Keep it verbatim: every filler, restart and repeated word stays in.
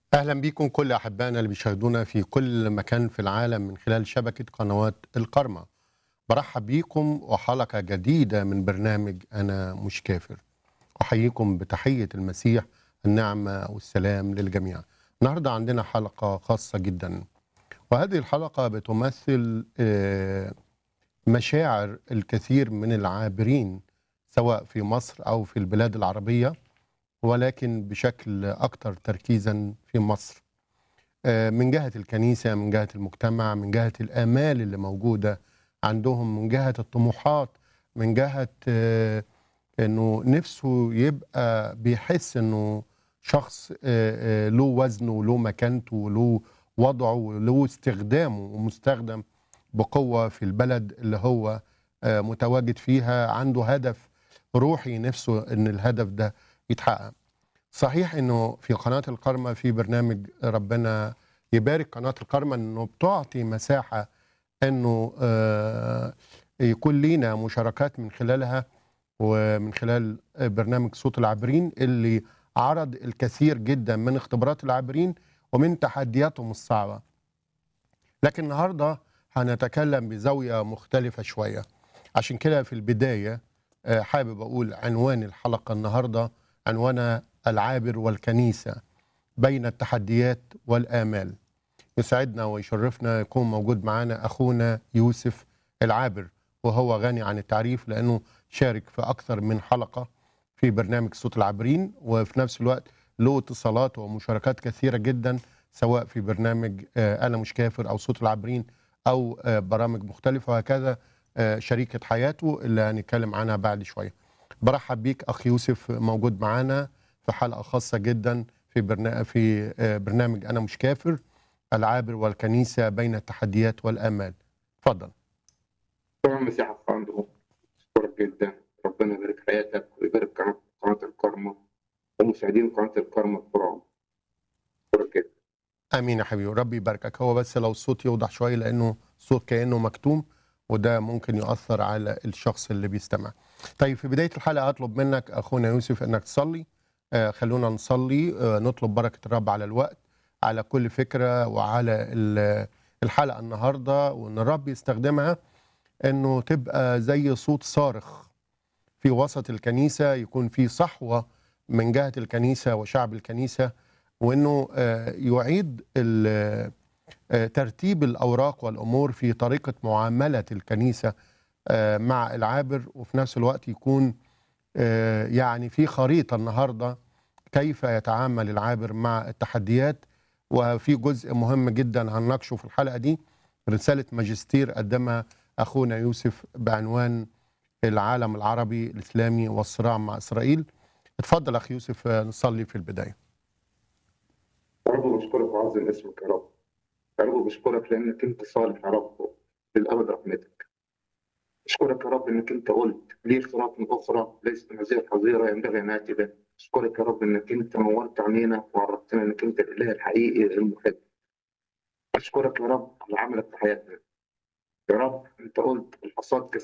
أهلا بيكم كل أحبائنا اللي بيشاهدونا في كل مكان في العالم من خلال شبكة قنوات القرمة. برحب بيكم وحلقة جديدة من برنامج أنا مش كافر. أحييكم بتحية المسيح، النعمة والسلام للجميع. النهاردة عندنا حلقة خاصة جدا، وهذه الحلقة بتمثل آه، مشاعر الكثير من العابرين سواء في مصر أو في البلاد العربية، ولكن بشكل أكثر تركيزا في مصر، من جهة الكنيسة، من جهة المجتمع، من جهة الآمال اللي موجودة عندهم، من جهة الطموحات، من جهة آه، انه نفسه يبقى بيحس انه شخص آه، آه، له وزنه وله مكانته وله وضعه وله استخدامه ومستخدم بقوة في البلد اللي هو آه، متواجد فيها. عنده هدف روحي نفسه ان الهدف ده يتحقق. صحيح انه في قناة الكرمة في برنامج ربنا يبارك قناة الكرمة انه بتعطي مساحة انه آه، يكون لينا مشاركات من خلالها، ومن خلال برنامج صوت العابرين اللي عرض الكثير جدا من اختبارات العابرين ومن تحدياتهم الصعبة. لكن النهاردة هنتكلم بزاوية مختلفة شوية. عشان كده في البداية آه، حابب أقول عنوان الحلقة النهاردة، عنوانها العابر والكنيسة بين التحديات والآمال. يسعدنا ويشرفنا يكون موجود معنا أخونا يوسف العابر، وهو غني عن التعريف لأنه شارك في أكثر من حلقة في برنامج صوت العابرين، وفي نفس الوقت له اتصالات ومشاركات كثيرة جدا سواء في برنامج آه، أنا مش كافر أو صوت العابرين أو آه، برامج مختلفة، وهكذا آه، شريكة حياته اللي هنتكلم عنها بعد شوية. برحب بيك أخ يوسف، موجود معنا في حلقة خاصة جدا في برنامج في آه، برنامج أنا مش كافر، العابر والكنيسة بين التحديات والآمال. اتفضل. طبعا مسيح عنده. أشكرك جدا، ربنا يبارك حياتك ويبارك قناة قناة الكرمة ومشاهدين قناة الكرمة الكرام. أشكرك جدا. امين يا حبيبي، ربي يباركك. هو بس لو الصوت يوضح شويه لانه صوت كانه مكتوم، وده ممكن يؤثر على الشخص اللي بيستمع. طيب في بدايه الحلقه اطلب منك اخونا يوسف انك تصلي. آه خلونا نصلي، آه نطلب بركه الرب على الوقت، على كل فكره، وعلى ال- الحلقه النهارده، وان الرب يستخدمها انه تبقى زي صوت صارخ في وسط الكنيسة، يكون في صحوة من جهة الكنيسة وشعب الكنيسة، وأنه آه، يعيد ال- آه، ترتيب الأوراق والأمور في طريقة معاملة الكنيسة آه، مع العابر، وفي نفس الوقت يكون آه، يعني في خريطة النهاردة كيف يتعامل العابر مع التحديات. وفي جزء مهم جدا هنناقشه في الحلقة دي، رسالة ماجستير قدمها أخونا يوسف بعنوان العالم العربي الإسلامي والصراع مع إسرائيل. اتفضل أخي يوسف، آه، نصلي في البداية. يا رب بشكرك وأعظم اسمك يا رب. يا رب بشكرك لأنك أنت صالح يا رب، للأبد رحمتك. أشكرك يا رب إنك أنت قلت لي صراط أخرى ليست هذه الحظيرة ينبغي أن آتي بها. أشكرك يا رب إنك أنت نورت عينينا وعرفتنا إنك أنت الإله الحقيقي المحب. أشكرك يا رب على عملك في حياتنا. يا رب أنت قلت الحصاد